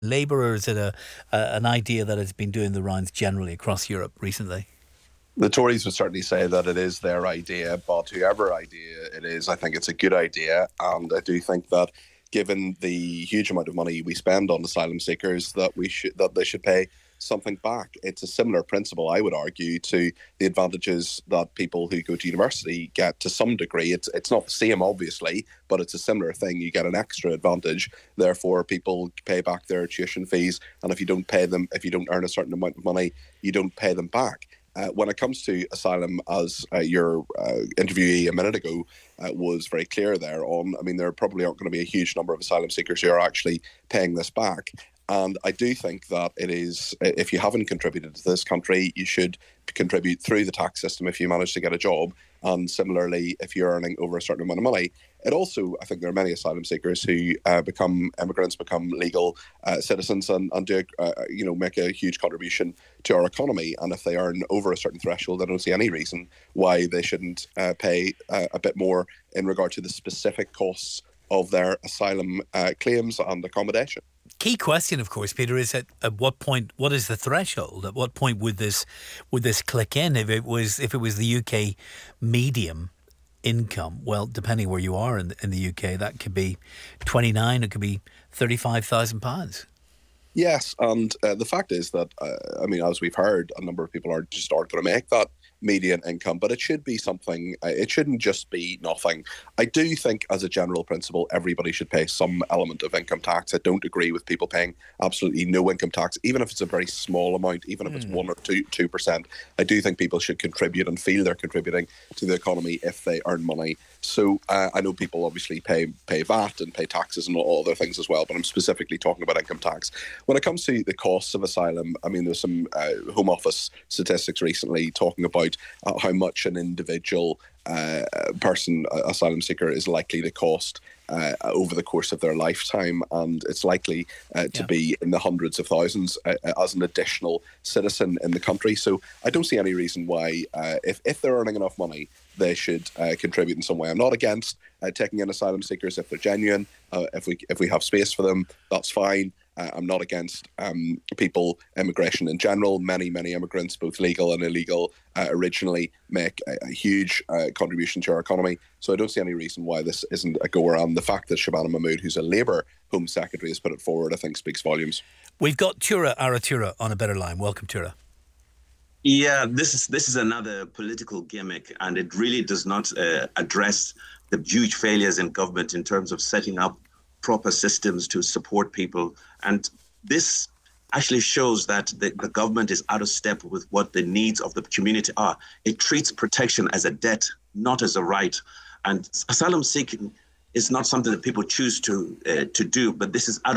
Labour, or is it an idea that has been doing the rounds generally across Europe recently? The Tories would certainly say that it is their idea, but whoever idea it is, I think it's a good idea. And I do think that given the huge amount of money we spend on asylum seekers, that they should pay something back. It's a similar principle, I would argue, to the advantages that people who go to university get to some degree. It's not the same, obviously, but it's a similar thing. You get an extra advantage. Therefore, people pay back their tuition fees, and if you don't pay them, if you don't earn a certain amount of money, you don't pay them back. When it comes to asylum, as your interviewee a minute ago was very clear there on, I mean, there probably aren't going to be a huge number of asylum seekers who are actually paying this back. And I do think that it is, if you haven't contributed to this country, you should contribute through the tax system if you manage to get a job. And similarly, if you're earning over a certain amount of money. It also, I think there are many asylum seekers who become immigrants, become legal citizens, and do, make a huge contribution to our economy. And if they earn over a certain threshold, I don't see any reason why they shouldn't pay a bit more in regard to the specific costs of their asylum claims and accommodation. Key question, of course, Peter, is at what point? What is the threshold? At what point would this click in? If it was the UK medium income, well, depending where you are in the UK, that could be 29. It could be £35,000. Yes, and the fact is that, as we've heard, a number of people aren't going to make that median income, but it should be something, it shouldn't just be nothing. I do think, as a general principle, everybody should pay some element of income tax. I don't agree with people paying absolutely no income tax, even if it's a very small amount, even if it's 1 or 2%. I do think people should contribute and feel they're contributing to the economy if they earn money. So I know people obviously pay VAT and pay taxes and all other things as well, but I'm specifically talking about income tax. When it comes to the costs of asylum, I mean, there's some Home Office statistics recently talking about how much an individual person, asylum seeker, is likely to cost over the course of their lifetime, and it's likely to be in the hundreds of thousands as an additional citizen in the country. So I don't see any reason why, if they're earning enough money, they should contribute in some way. I'm not against taking in asylum seekers if they're genuine. If we have space for them, that's fine. I'm not against immigration in general. Many immigrants, both legal and illegal, originally make a huge contribution to our economy. So I don't see any reason why this isn't a go-around. The fact that Shabana Mahmood, who's a Labour Home Secretary, has put it forward, I think speaks volumes. We've got Tura Aratura on a better line. Welcome, Tura. Yeah, this is another political gimmick, and it really does not address the huge failures in government in terms of setting up proper systems to support people. And this actually shows that the government is out of step with what the needs of the community are. It treats protection as a debt, not as a right. And asylum seeking is not something that people choose to do, but this is out of